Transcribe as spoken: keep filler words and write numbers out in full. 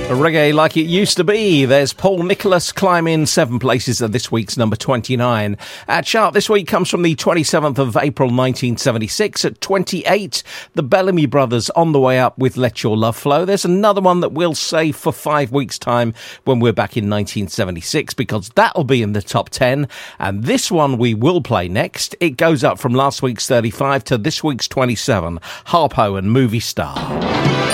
Reggae like it used to be. There's Paul Nicholas climbing seven places at this week's number twenty-nine. Our chart this week comes from the twenty-seventh of April nineteen seventy-six. At twenty-eight, the Bellamy Brothers On the Way Up with Let Your Love Flow. There's another one that we'll save for five weeks' time when we're back in nineteen seventy-six, because that'll be in the top ten. And this one we will play next. It goes up from last week's thirty-five to this week's twenty-seven. Harpo and Movie Star.